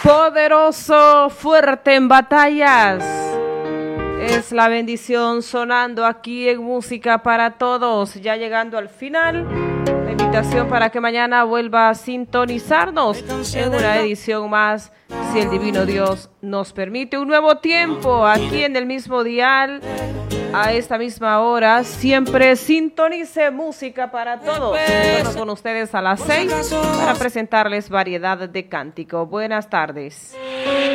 Poderoso, fuerte en batallas. Es la bendición sonando aquí en Música para Todos, ya llegando al final. La invitación para que mañana vuelva a sintonizarnos en una edición más, si el Divino Dios nos permite. Un nuevo tiempo aquí en el mismo dial, a esta misma hora. Siempre sintonice Música para Todos. Bueno, con ustedes a las 6 para presentarles variedad de cántico. Buenas tardes.